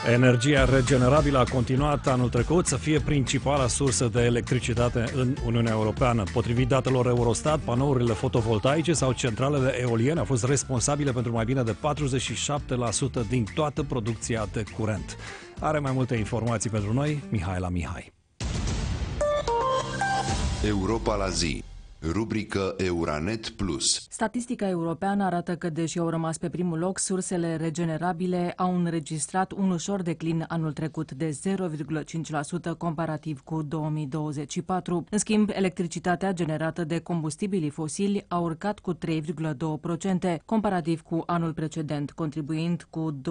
Energia regenerabilă a continuat anul trecut să fie principala sursă de electricitate în Uniunea Europeană. Potrivit datelor Eurostat, panourile fotovoltaice sau centralele eoliene au fost responsabile pentru mai bine de 47% din toată producția de curent. Are mai multe informații pentru noi Mihaela Mihai. Europa la zi. Rubrică Euranet Plus. Statistica europeană arată că, deși au rămas pe primul loc, sursele regenerabile au înregistrat un ușor declin anul trecut de 0,5% comparativ cu 2024. În schimb, electricitatea generată de combustibilii fosili a urcat cu 3,2% comparativ cu anul precedent, contribuind cu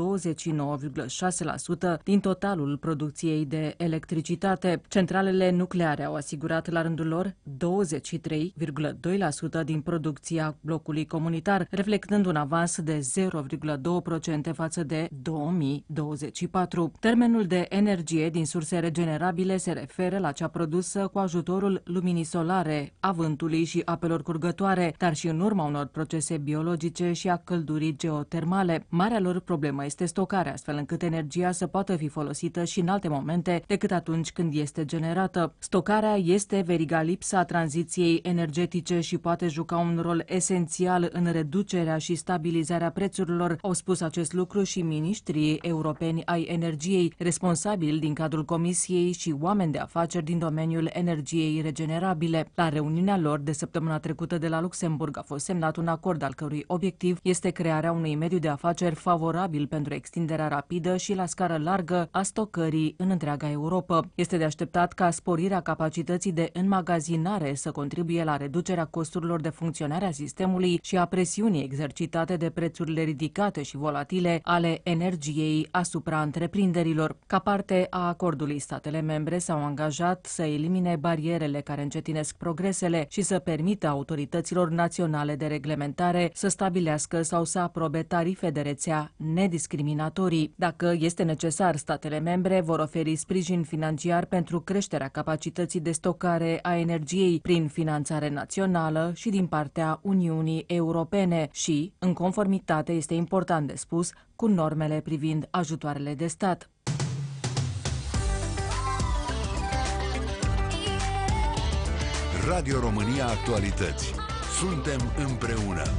29,6% din totalul producției de electricitate. Centralele nucleare au asigurat la rândul lor 23,2% din producția blocului comunitar, reflectând un avans de 0,2% față de 2024. Termenul de energie din surse regenerabile se referă la cea produsă cu ajutorul luminii solare, a vântului și apelor curgătoare, dar și în urma unor procese biologice și a căldurii geotermale. Marea lor problemă este stocarea, astfel încât energia să poată fi folosită și în alte momente decât atunci când este generată. Stocarea este veriga lipsă a tranziției energetice și poate juca un rol esențial în reducerea și stabilizarea prețurilor, au spus acest lucru și miniștrii europeni ai energiei, responsabili din cadrul Comisiei și oameni de afaceri din domeniul energiei regenerabile. La reuniunea lor de săptămâna trecută de la Luxemburg a fost semnat un acord al cărui obiectiv este crearea unui mediu de afaceri favorabil pentru extinderea rapidă și la scară largă a stocării în întreaga Europa. Este de așteptat ca sporirea capacității de înmagazinare să contribuie la reducerea costurilor de funcționare a sistemului și a presiunii exercitate de prețurile ridicate și volatile ale energiei asupra întreprinderilor. Ca parte a acordului, statele membre s-au angajat să elimine barierele care încetinesc progresele și să permită autorităților naționale de reglementare să stabilească sau să aprobe tarife de rețea nediscriminatorii. Dacă este necesar, statele membre vor oferi sprijin financiar pentru creșterea capacității de stocare a energiei prin finanțare națională și din partea Uniunii Europene și, în conformitate, este important de spus, cu normele privind ajutoarele de stat. Radio România Actualități. Suntem împreună.